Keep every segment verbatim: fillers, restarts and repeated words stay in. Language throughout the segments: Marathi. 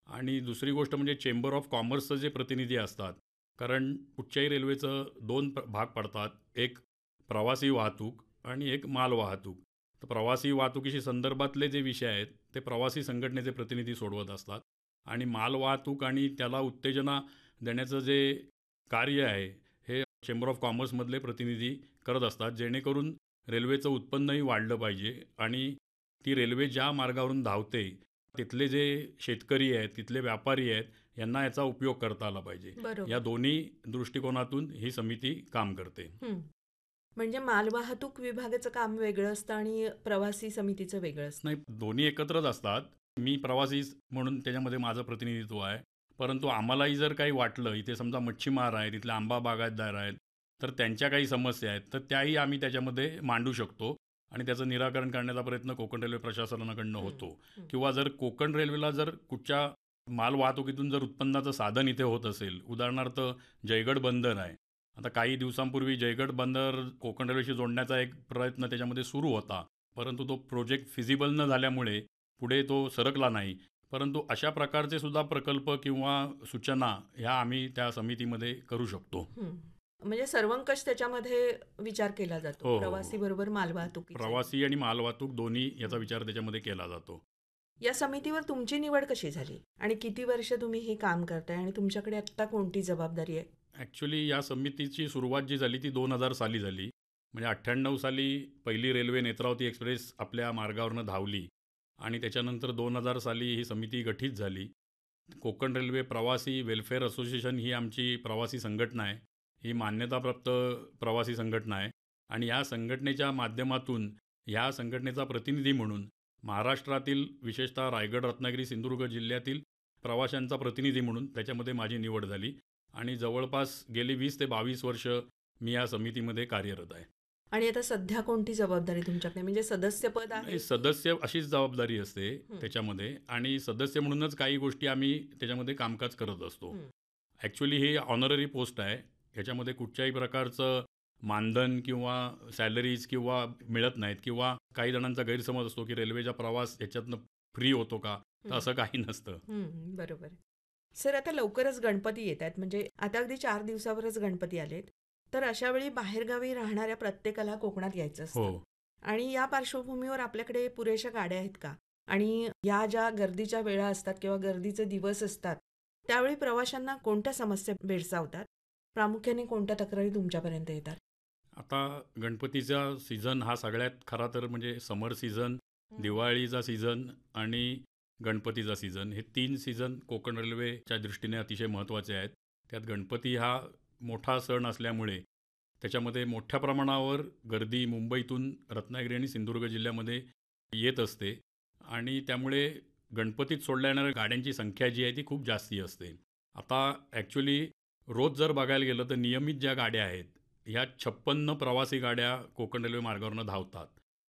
आणि दुसरी गोष्ट म्हणजे चेंबर ऑफ कॉमर्सचं जे प्रतिनिधी असतात, कारण कुठच्याही रेल्वेचं दोन प भाग पडतात. एक प्रवासी वाहतूक आणि एक माल वाहतूक. तर प्रवासी वाहतुकीशी संदर्भातले जे विषय आहेत, ते प्रवासी संघटनेचे प्रतिनिधी सोडवत असतात आणि माल वाहतूक आणि त्याला उत्तेजना देण्याचं जे कार्य आहे, हे चेंबर ऑफ कॉमर्समधले प्रतिनिधी करत असतात, जेणेकरून रेल्वेचं उत्पन्नही वाढलं पाहिजे आणि ती रेल्वे ज्या मार्गावरून धावते, तिथले जे शेतकरी आहेत, तिथले व्यापारी आहेत, यांना याचा उपयोग करता आला पाहिजे. या बरोबर. दोन्ही दृष्टिकोनातून ही समिती काम करते. हं. म्हणजे मालवाहतूक विभागाचं काम वेगळं असतं आणि प्रवासी समितीचं वेगळं असतं. नाही, दोन्ही एकत्रच असतात. मी प्रवासी म्हणून त्याच्यामध्ये माझं प्रतिनिधित्व आहे. परंतु आम्हालाही जर काही वाटलं, इथे समजा मच्छीमार आहेत, इथले आंबा बागायतदार आहेत, तर त्यांच्या काही समस्या आहेत, तर त्याही आम्ही त्याच्यामध्ये मांडू शकतो आणि त्याचं निराकरण करण्याचा प्रयत्न कोकण रेल्वे प्रशासनाकडनं हं, होतो. हं. किंवा जर कोकण रेल्वेला जर कुठच्या माल वाहतुकीतून जर उत्पन्नाचं साधन इथे होत असेल, उदाहरणार्थ जयगड बंदर आहे. आता काही दिवसांपूर्वी जयगड बंदर कोकण रेल्वेशी जोडण्याचा एक प्रयत्न त्याच्यामध्ये सुरू होता. परंतु तो प्रोजेक्ट फिजिबल न झाल्यामुळे पुढे तो सरकला नाही. परंतु अशा प्रकारचे सुद्धा प्रकल्प किंवा सूचना ह्या आम्ही त्या समितीमध्ये करू शकतो. हं. म्हणजे सर्वंकष त्याच्यामध्ये विचार केला जातो. हो, हो, प्रवासी हो. बरोबर मालवाहतुकीचाही. प्रवासी आणि मालवाहतूक दोन्ही याचा विचार त्याच्यामध्ये केला जातो. या समितीवर तुमची निवड कशी झाली? आणि किती वर्ष तुम्ही हे काम करताय आणि तुमच्याकडे आत्ता कोणती जबाबदारी आहे? ॲक्च्युली या समितीची सुरुवात जी झाली ती दोन हजार साली झाली. म्हणजे अठ्ठ्याण्णव साली पहिली रेल्वे नेत्रावती एक्सप्रेस आपल्या मार्गावरनं धावली आणि त्याच्यानंतर दोन हजार साली ही समिती गठीत झाली. कोकण रेल्वे प्रवासी वेलफेअर असोसिएशन ही आमची प्रवासी संघटना आहे. ही मान्यताप्राप्त प्रवासी संघटना आहे आणि या संघटनेच्या माध्यमातून ह्या संघटनेचा प्रतिनिधी म्हणून महाराष्ट्रातील विशेषतः रायगड, रत्नागिरी, सिंधुदुर्ग जिल्ह्यातील प्रवाशांचा प्रतिनिधी म्हणून त्याच्यामध्ये माझी निवड झाली आणि जवळपास गेली वीस ते बावीस वर्ष मी या समितीमध्ये कार्यरत आहे. आणि आता सध्या कोणती जबाबदारी तुमच्याकडे? म्हणजे सदस्यपद आहे नाही, की- सदस्य अशीच जबाबदारी असते हं. त्याच्यामध्ये आणि सदस्य म्हणूनच काही गोष्टी आम्ही त्याच्यामध्ये कामकाज करत असतो. हं. ॲक्च्युली ही ऑनररी पोस्ट आहे. ह्याच्यामध्ये कुठच्याही प्रकारचं मानधन किंवा सॅलरीज किंवा मिळत नाहीत किंवा काही जणांचा गैरसमज असतो की रेल्वेचा प्रवास ह्याच्यातनं फ्री होतो का, तर असं काही नसतं. हं, बरोबर. सर, आता लवकरच गणपती येत आहेत. म्हणजे आता अगदी चार दिवसावरच गणपती आलेत. तर अशा वेळी बाहेरगावी राहणाऱ्या प्रत्येकाला कोकणात यायचं असतं. हो. आणि या पार्श्वभूमीवर आपल्याकडे पुरेशा गाड्या आहेत का? आणि या ज्या गर्दीच्या वेळा असतात किंवा गर्दीचे दिवस असतात, त्यावेळी प्रवाशांना कोणत्या समस्या भेडसावतात? प्रामुख्याने कोणत्या तक्रारी तुमच्यापर्यंत येतात? आता गणपतीचा सीझन हा सगळ्यात खरा तर म्हणजे समर सीझन, दिवाळीचा सीझन आणि गणपतीचा सीझन, हे तीन सीझन कोकण रेल्वेच्या दृष्टीने अतिशय महत्त्वाचे आहेत. त्यात गणपती हा मोठा सण असल्यामुळे त्याच्यामध्ये मोठ्या प्रमाणावर गर्दी मुंबईतून रत्नागिरी आणि सिंधुदुर्ग जिल्ह्यामध्ये येत असते आणि त्यामुळे गणपतीत सोडल्या येणाऱ्या गाड्यांची संख्या जी आहे ती खूप जास्ती असते. आता ॲक्च्युली रोज जर बघायला गेलं तर नियमित ज्या गाड्या आहेत, ह्या छप्पन्न प्रवासी गाड्या कोकण रेल्वे मार्गावरनं धावतात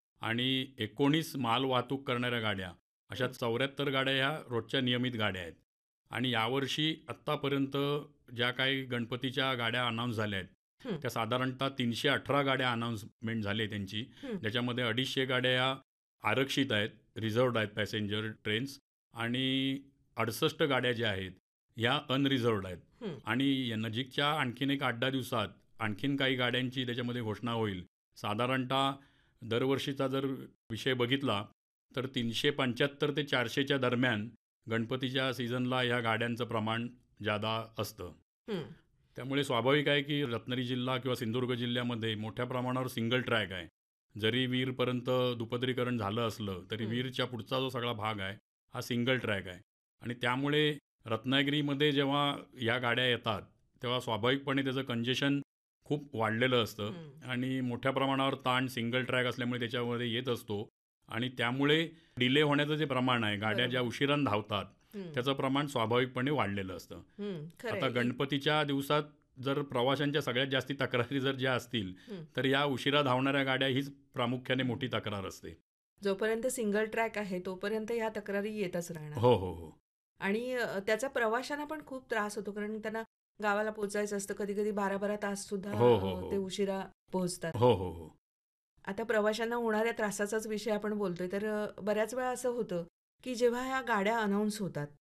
आणि एकोणीस माल वाहतूक करणाऱ्या गाड्या, अशा चौऱ्याहत्तर गाड्या ह्या रोजच्या नियमित गाड्या आहेत. आणि यावर्षी आत्तापर्यंत ज्या काही गणपतीच्या गाड्या अनाऊन्स झाल्या आहेत, हं. त्या साधारणतः तीनशे अठरा गाड्या अनाऊन्समेंट झाली आहे त्यांची. हं. ज्याच्यामध्ये अडीचशे गाड्या ह्या आरक्षित आहेत, रिझर्वड आहेत पॅसेंजर ट्रेन्स आणि अडुसष्ट गाड्या ज्या आहेत ह्या अनरिझर्वड आहेत. हं. आणि या नजीकच्या आणखीन एक आठ दहा दिवसात आणखीन काही गाड्यांची त्याच्यामध्ये घोषणा होईल. साधारणतः दरवर्षीचा जर विषय बघितला तर तीनशे पंच्याहत्तर ते चारशेच्या दरम्यान गणपतीच्या सीझनला ह्या गाड्यांचं प्रमाण जादा असतं. हं. त्यामुळे स्वाभाविक आहे की रत्नागिरी जिल्हा किंवा सिंधुदुर्ग जिल्ह्यामध्ये मोठ्या प्रमाणावर सिंगल ट्रॅक आहे. जरी वीरपर्यंत दुपदरीकरण झालं असलं तरी हं. वीरच्या पुढचा जो सगळा भाग आहे हा सिंगल ट्रॅक आहे आणि त्यामुळे रत्नागिरीमध्ये जेव्हा या गाड्या येतात तेव्हा स्वाभाविकपणे त्याचं कंजेशन खूप वाढलेलं असतं हं. आणि मोठ्या प्रमाणावर ताण सिंगल ट्रॅक असल्यामुळे त्याच्यामध्ये येत असतो आणि त्यामुळे डिले होण्याचं जे प्रमाण आहे, गाड्या ज्या बरोबर. उशिरानं धावतात हं. त्याचं प्रमाण स्वाभाविकपणे वाढलेलं असतं. हं. खरं आता आहे. गणपतीच्या दिवसात जर प्रवाशांच्या सगळ्यात जास्ती तक्रारी जर ज्या असतील हं. तर या उशिरा धावणाऱ्या गाड्या हीच प्रामुख्याने मोठी तक्रार असते. जोपर्यंत सिंगल ट्रॅक आहे तोपर्यंत ह्या तक्रारी येतच राहणार. हो हो हो आणि अ, त्याचा प्रवाशांना पण खूप त्रास होतो, कारण त्यांना गावाला पोहोचायचं असतं. कधी कधी बारा बारा तास सुद्धा हो हो अ, हो ते उशिरा पोहोचतात. हो हो हो आता प्रवाशांना होणाऱ्या त्रासाचाच विषय आपण बोलतोय, तर अ, बऱ्याच वेळा असं होतं की जेव्हा ह्या गाड्या अनाऊन्स होतात